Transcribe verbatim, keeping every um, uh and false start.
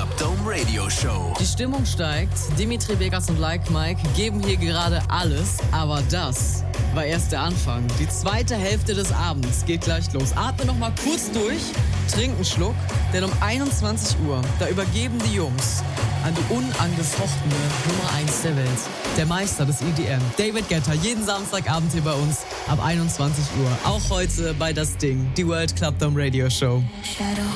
Club Dome Radio Show. Die Stimmung steigt. Dimitri Vegas und Like Mike geben hier gerade alles. Aber das war erst der Anfang. Die zweite Hälfte des Abends geht gleich los. Atme noch mal kurz durch, trink einen Schluck. Denn um einundzwanzig Uhr, da übergeben die Jungs an die unangefochtene Nummer eins der Welt. Der Meister des E D M, David Guetta, jeden Samstagabend hier bei uns ab einundzwanzig Uhr. Auch heute bei Das Ding, die World Club Dome Radio Show.